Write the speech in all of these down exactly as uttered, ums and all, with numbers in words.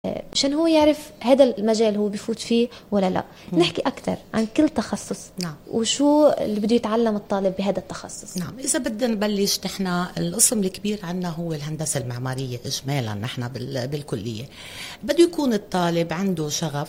مشان هو يعرف هذا المجال هو بيفوت فيه ولا لا. م. نحكي أكتر عن كل تخصص. نعم. وشو اللي بده يتعلم الطالب بهذا التخصص. نعم. إذا بدنا نبلش، نحن القسم الكبير عنا هو الهندسة المعمارية إجمالا. نحن بالكلية بده يكون الطالب عنده شغف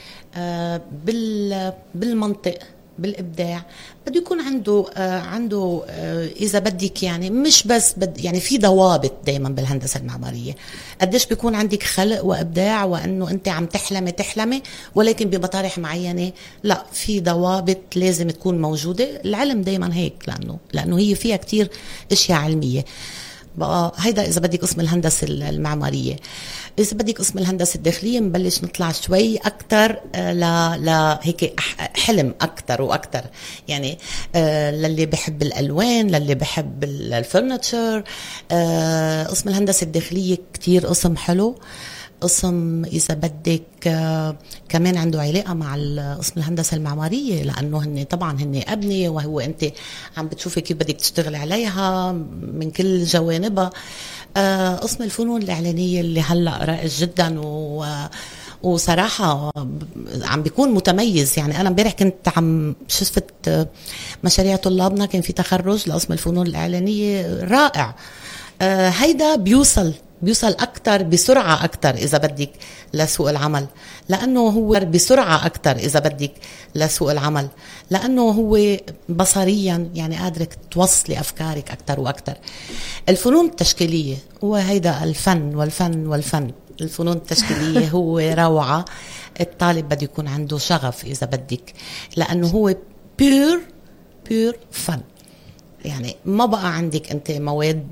بالمنطق، بالإبداع. بده يكون عنده آه عنده آه إذا بدك يعني مش بس بد يعني في ضوابط دايما بالهندسة المعمارية. قديش بيكون عندك خلق وإبداع، وأنه أنت عم تحلمي تحلمي ولكن بمطارح معينة لا، في ضوابط لازم تكون موجودة. العلم دايما هيك، لأنه لأنه هي فيها كتير أشياء علمية. بقى هيدا إذا بدك قسم الهندسة المعمارية. إذا بدك قسم الهندسة الداخلية نبلش نطلع شوي أكتر ل ل هيك حلم أكتر وأكتر، يعني آه للي بحب الألوان، للي بحب الفرنتشر. آه قسم الهندسة الداخلية كتير قسم حلو. قسم إذا بدك آه كمان عنده علاقة مع قسم الهندسة المعمارية، لأنه هن طبعا هن أبنية، وهو أنت عم بتشوفي كيف بدك تشتغل عليها من كل جوانبها. آه قسم الفنون الإعلانية اللي هلأ رائج جدا، و وصراحة عم بيكون متميز. يعني أنا امبارح كنت عم شفت مشاريع طلابنا، كان في تخرج لقسم الفنون الإعلانية رائع. آه هيدا بيوصل بيوصل أكتر بسرعة أكتر إذا بدك لسوق العمل، لأنه هو بسرعة أكتر إذا بدك لسوق العمل، لأنه هو بصريا يعني قادرك توصلي أفكارك أكتر وأكتر. الفنون التشكيلية هو هيدا الفن والفن والفن. الفنون التشكيلية هو روعة. الطالب بده يكون عنده شغف إذا بدك، لأنه هو بيور بيور فن. يعني ما بقى عندك أنت مواد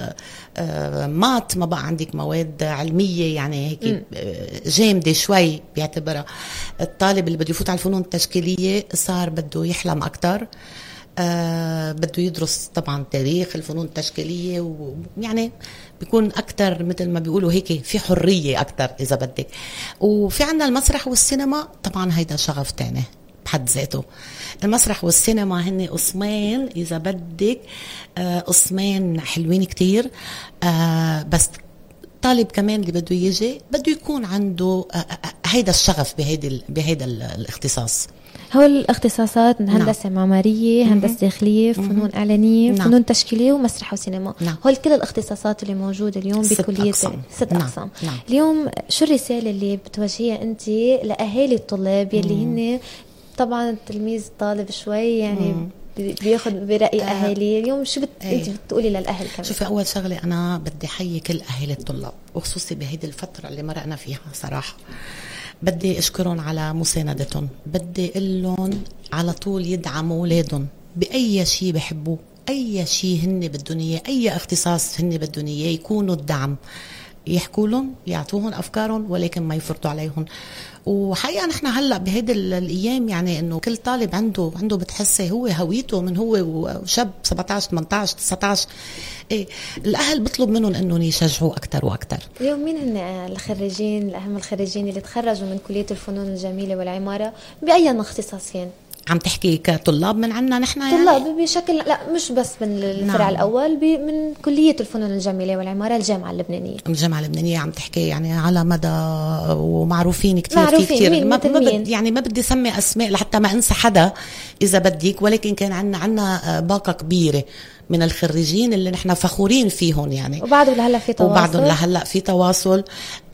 آه مات، ما بقى عندك مواد علمية يعني هيك جامدة شوي بيعتبرها. الطالب اللي بده يفوت على الفنون التشكيلية صار بده يحلم أكتر. آه بده يدرس طبعا تاريخ الفنون التشكيلية، ويعني بيكون أكتر مثل ما بيقولوا هيك في حرية أكتر إذا بدك. وفي عنا المسرح والسينما طبعا هيدا شغف تاني بحد ذاته. المسرح والسينما هن قسمين إذا بدك، آه قسمين حلوين كتير. آه بس طالب كمان اللي بده يجي بده يكون عنده آه هيدا الشغف بهيدا بهيدا الاختصاص. هو الاختصاصات هندسة نعم. معمارية، هندسة داخلية، فنون إعلانية، نعم. فنون تشكيلية، ومسرح وسينما. نعم. هول كل الاختصاصات اللي موجودة اليوم بكلية أقسام. ست نعم. أقسام. نعم. اليوم شو الرسالة اللي بتوجهيها أنت لأهالي الطلاب يلي هن طبعا التلميذ طالب شوي يعني مم. بياخد برأي أهالي اليوم؟ شو بت... ايه. أنت بتقولي للأهل كمان؟ شوفي، أول شغلة أنا بدي حيي كل أهالي الطلاب، وخصوصي بهيدي الفترة اللي مرقنا فيها صراحة. بدي أشكرهم على مساندتهم. بدي أقولهم على طول يدعموا أولادهم بأي شيء بحبوه، أي شيء هن بدهم إياه، أي اختصاص هن بدهم إياه، يكونوا الدعم. يحكوا لهم، يعطوهم أفكارهم، ولكن ما يفرضوا عليهم. وحقيقة نحن هلأ بهيدي الأيام يعني إنه كل طالب عنده عنده بتحسي هو هويته من هو وشاب سبعتاشر ثمانية عشر تسعتاشر. إيه الأهل بطلب منهم إنهم يشجعوا أكتر وأكتر. اليوم مين هن الخريجين الأهم الخريجين اللي تخرجوا من كلية الفنون الجميلة والعمارة بأي اختصاصين؟ عم تحكي كطلاب من عنا نحن يعني؟ طلاب بشكل لا مش بس من الفرع نعم. الأول من كلية الفنون الجميلة والعمارة الجامعة اللبنانية. الجامعة اللبنانية عم تحكي يعني على مدى، ومعروفين كتير معروفين كتير مين ما, ما بد يعني ما بدي سمي أسماء لحتى ما أنسى حدا إذا بديك، ولكن كان عنا عنا باقة كبيرة من الخريجين اللي نحن فخورين فيهم يعني. وبعده لهلا في تواصل، وبعدهم لهلا في تواصل.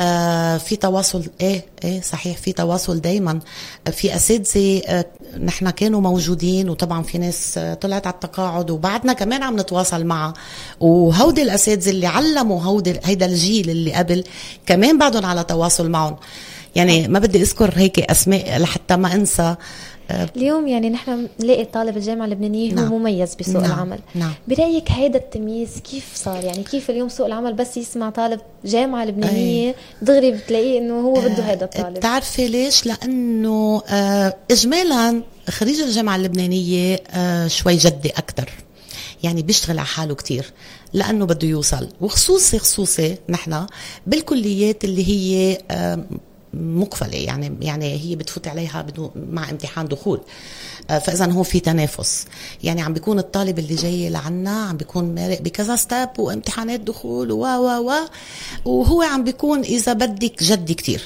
آه في تواصل ايه ايه صحيح، في تواصل دايما. في اساتذه آه نحن كانوا موجودين، وطبعا في ناس آه طلعت على التقاعد، وبعدنا كمان عم نتواصل معها. وهودي الاساتذه اللي علموا هودي هيدا الجيل اللي قبل كمان بعدهم على تواصل معهم. يعني ما بدي اذكر هيك اسماء لحتى ما انسى. اليوم يعني نحن نلاقي طالب الجامعة اللبنانية نعم. هو مميز بسوق نعم. العمل. نعم. برأيك هيدا التمييز كيف صار؟ يعني كيف اليوم سوق العمل بس يسمع طالب جامعة لبنانية دغري بتلاقيه انه هو بده هيدا الطالب؟ تعرفي ليش؟ لانه آه اجمالا خريج الجامعة اللبنانية آه شوي جدي اكتر، يعني بيشتغل على حاله كتير لانه بده يوصل. وخصوصي خصوصي نحن بالكليات اللي هي آه مقفلة، يعني يعني هي بتفوت عليها بدون مع امتحان دخول. فإذا هو في تنافس، يعني عم بيكون الطالب اللي جاي لعنا عم بيكون مارق بكذا ستاب وامتحانات دخول و و و وهو عم بيكون إذا بدك جدي كتير.